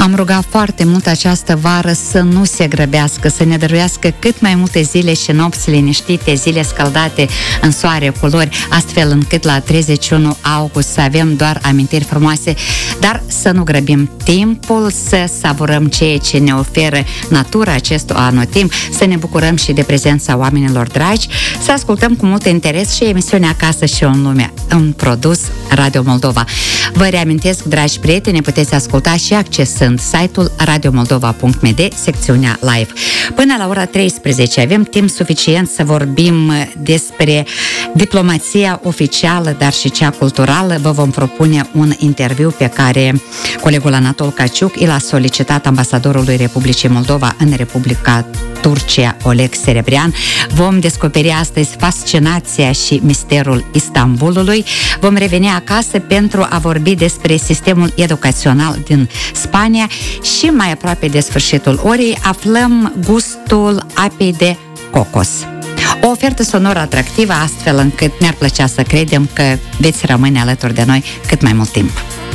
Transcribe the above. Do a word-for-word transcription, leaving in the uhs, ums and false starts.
Am rugat foarte mult această vară să nu se grăbească, să ne dăruiască cât mai multe zile și nopți liniștite, zile scăldate în soare, culori, astfel încât la treizeci și unu august să avem doar amintiri frumoase, dar să nu grăbim timpul, să savurăm ceea ce ne oferă natura acestui anotimp, să ne bucurăm și de prezența oamenilor dragi, să ascultăm cu mult interes și emisiunea Acasă și în lume, un produs Radio Moldova. Vă reamintesc, dragi prieteni, puteți asculta și accesând site-ul radio moldova punct m d, secțiunea live. Până la ora treisprezece avem timp suficient să vorbim despre diplomația oficială, dar și cea culturală. Vă vom propune un interviu pe care colegul Anatol Caciuc l-a solicitat ambasadorului Republicii Moldova în Republica Turcia, Oleg Serebrian. Vom descoperi astăzi fascinația și misterul Istanbulului. Vom reveni acasă pentru a vorbi despre sistemul educațional din Spania și mai aproape de sfârșitul orei aflăm gustul apei de cocos. O ofertă sonoră atractivă, astfel încât ne-ar plăcea să credem că veți rămâne alături de noi cât mai mult timp.